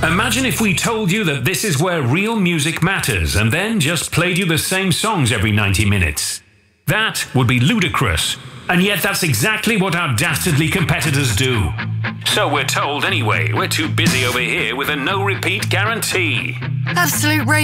Imagine if we told you that this is where real music matters and then just played you the same songs every 90 minutes. That would be ludicrous. And yet that's exactly what our dastardly competitors do. So we're told anyway. We're too busy over here with a no-repeat guarantee. Absolute